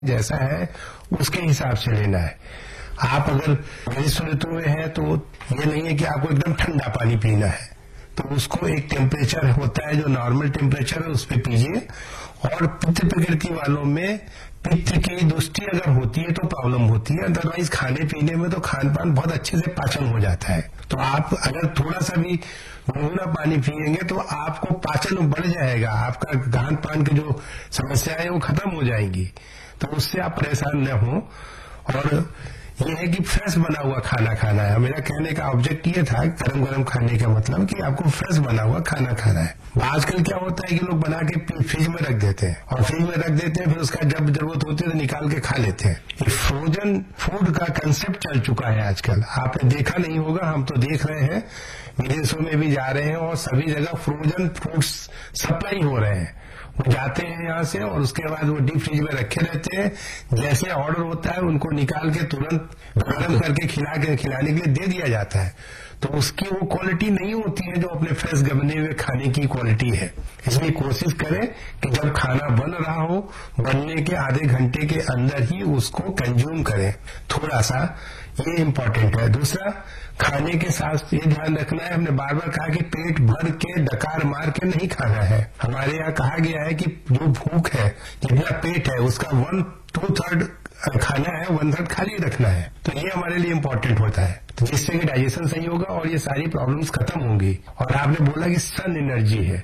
जैसा है उसके हिसाब से लेना है। आप अगर ग्रीष्म ऋतु में है तो ये नहीं है कि आपको एकदम ठंडा पानी पीना है, तो उसको एक टेम्परेचर होता है जो नॉर्मल टेम्परेचर है उस पर पीजिए। और पित्त प्रकृति वालों में पित्त की दृष्टि अगर होती है तो प्रॉब्लम होती है, अदरवाइज खाने पीने में तो खान पान बहुत अच्छे से पाचन हो जाता है। तो आप अगर थोड़ा सा भी गुनगुना पानी पिएंगे तो आपको पाचन बढ़ जाएगा, आपका खान पान की जो समस्या है वो खत्म हो जाएंगी, तो उससे आप परेशान न हो। और ये है कि फ्रेश बना हुआ खाना खाना है। मेरा कहने का ऑब्जेक्ट ये था गरम गरम खाने का मतलब कि आपको फ्रेश बना हुआ खाना खाना है। आजकल क्या होता है कि लोग बना के फ्रिज में रख देते हैं और फ्रिज में रख देते हैं, फिर उसका जब जरूरत होती है तो निकाल के खा लेते हैं। ये फ्रोजन फूड का कंसेप्ट चल चुका है आजकल, आपने देखा नहीं होगा, हम तो देख रहे हैं, विदेशों में भी जा रहे हैं और सभी जगह फ्रोजन फूड्स सप्लाई हो रहे हैं। वो जाते हैं यहाँ से और उसके बाद वो डीप फ्रिज में रखे रहते हैं, जैसे ऑर्डर होता है उनको निकाल के तुरंत गर्म करके खिलाने के लिए दे दिया जाता है। तो उसकी वो क्वालिटी नहीं होती है जो अपने फ्रेश बने हुए खाने की क्वालिटी है। इसलिए कोशिश करें कि जब खाना बन रहा हो, बनने के आधे घंटे के अंदर ही उसको कंज्यूम करें थोड़ा सा, ये इम्पोर्टेंट है। दूसरा, खाने के साथ ये ध्यान रखना है, हमने बार बार कहा कि पेट भर के डकार मार के नहीं खाना है। हमारे यहाँ कहा गया है कि जो भूख है, जितना पेट है उसका 1/2 खाना है, 1/3 खाली रखना है। तो ये हमारे लिए इम्पोर्टेंट होता है, तो जिससे कि डाइजेशन सही होगा और ये सारी प्रॉब्लम्स खत्म होंगी। और आपने बोला कि सन एनर्जी है,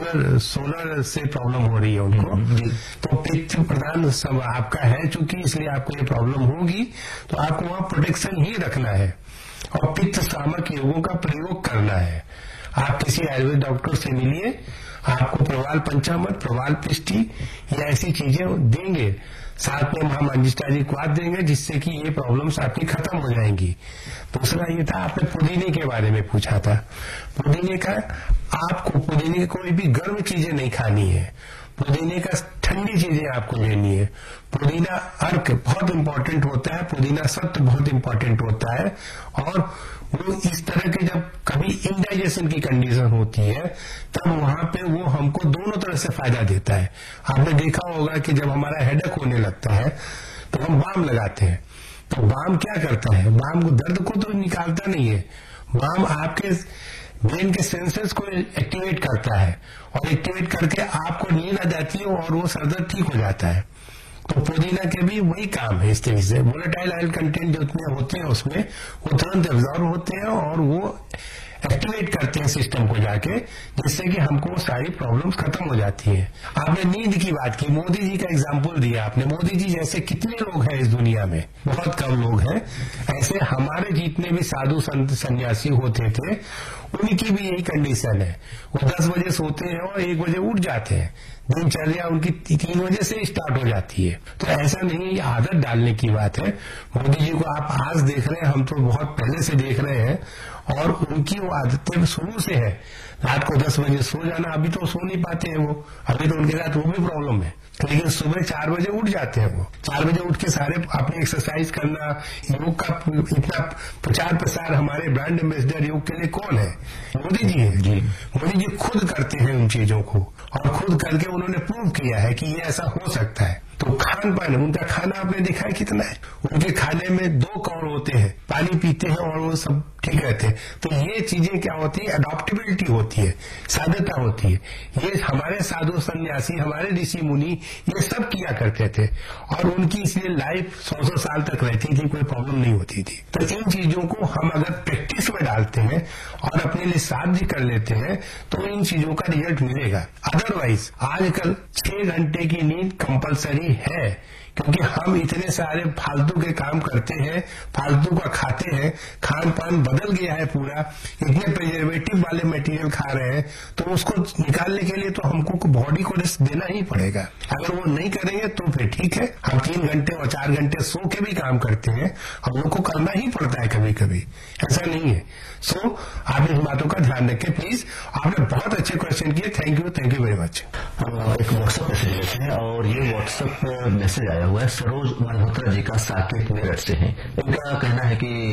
सोलर से प्रॉब्लम हो रही है उनको, तो पित्त प्रधान सब आपका है चूंकि, इसलिए आपको ये प्रॉब्लम होगी, तो आपको वहां प्रोटेक्शन ही रखना है और पित्त शामक योगों का प्रयोग करना है। आप किसी आयुर्वेद डॉक्टर से मिलिए, आपको प्रवाल पंचामृत, प्रवाल पिष्टी या ऐसी चीजें देंगे, साथ में महामंजिष्ठाधिक्वाद देंगे, जिससे कि ये प्रॉब्लम्स आपकी खत्म हो जाएंगी। दूसरा ये था, आपने पुदीने के बारे में पूछा था। पुदीने का, आपको पुदीने की कोई भी गर्म चीजें नहीं खानी है, पुदीने का ठंडी चीजें आपको लेनी है। पुदीना अर्क बहुत इंपॉर्टेंट होता है, पुदीना सत्व बहुत इंपॉर्टेंट होता है, और वो इस तरह के जब कभी इंडाइजेशन की कंडीशन होती है तब वहां पे वो हमको दोनों तरह से फायदा देता है। आपने देखा होगा कि जब हमारा हेडेक होने लगता है तो हम बाम लगाते हैं, तो बाम क्या करता है, बाम दर्द को तो निकालता नहीं है, बाम आपके ब्रेन के सेंसर्स को एक्टिवेट करता है और एक्टिवेट करके आपको नींद आ जाती है और वो सरदर्द ठीक हो जाता है। तो पुदीना के भी वही काम है। इस तरीके से वोलेटाइल ऑयल कंटेंट जितने होते हैं उसमें वो तुरंत एब्जॉर्ब होते हैं और वो एक्टिवेट करते हैं सिस्टम को जाके, जिससे कि हमको सारी प्रॉब्लम्स खत्म हो जाती है। आपने नींद की बात की, मोदी जी का एग्जाम्पल दिया आपने। मोदी जी जैसे कितने लोग हैं इस दुनिया में, बहुत कम लोग हैं। ऐसे हमारे जितने भी साधु संत सन्यासी होते थे उनकी भी यही कंडीशन है, वो 10 बजे सोते हैं और 1 बजे उठ जाते हैं, दिनचर्या उनकी 3 बजे से स्टार्ट हो जाती है। तो ऐसा नहीं, आदत डालने की बात है। मोदी जी को आप आज देख रहे हैं, हम तो बहुत पहले से देख रहे हैं, और उनकी वो आदतें शुरू से है। रात को 10 बजे सो जाना, अभी तो सो नहीं पाते हैं वो, अभी तो उनके साथ वो भी प्रॉब्लम है, लेकिन सुबह 4 बजे उठ जाते हैं वो। 4 बजे उठ के सारे अपनी एक्सरसाइज करना, योग का इतना प्रचार प्रसार, हमारे ब्रांड एम्बेसडर योग के लिए कौन है? मोदी जी है जी। मोदी जी खुद करते हैं उन चीजों को, और खुद करके उन्होंने प्रूव किया है कि ये ऐसा हो सकता है। तो खान पान, उनका खाना आपने देखा है कितना है, उनके खाने में 2 कौर होते हैं, पानी पीते हैं और वो सब ठीक रहते हैं। तो ये चीजें क्या होती है, अडॉप्टेबिलिटी होती है, साध्यता होती है। ये हमारे साधु सन्यासी, हमारे ऋषि मुनि ये सब किया करते थे और उनकी इसलिए लाइफ 100 साल तक रहती थी, कोई प्रॉब्लम नहीं होती थी। तो इन चीजों को हम अगर प्रैक्टिस में डालते हैं और अपने लिए साध्य कर लेते हैं तो इन चीजों का रिजल्ट मिलेगा। अदरवाइज आजकल 6 घंटे की नींद कंपलसरी है, क्योंकि हम इतने सारे फालतू के काम करते हैं, फालतू का खाते हैं, खान पान बदल गया है पूरा, इतने प्रिजर्वेटिव वाले मटेरियल खा रहे हैं, तो उसको निकालने के लिए तो हमको बॉडी को रेस्ट देना ही पड़ेगा। अगर वो नहीं करेंगे तो फिर ठीक है, हम 3 घंटे और 4 घंटे सो के भी काम करते हैं, हम लोग को करना ही पड़ता है कभी कभी, ऐसा नहीं है। सो आप इन बातों का ध्यान रखें प्लीज। आपने बहुत अच्छे क्वेश्चन किए, थैंक यू वेरी मच। एक व्हाट्सएप मैसेज है और ये व्हाट्सएप मैसेज आया हुआ है सरोज मल्होत्रा जी का, साकेत मेरठ से है। इनका कहना है कि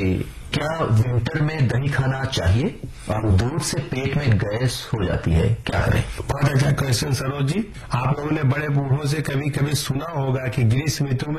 क्या विंटर में दही खाना चाहिए? दूध से पेट में गैस हो जाती है, क्या करें? बहुत अच्छा क्वेश्चन सरोज जी। आप लोगों ने बड़े बूढ़ों से कभी कभी सुना होगा कि ग्रीष्म ऋतु में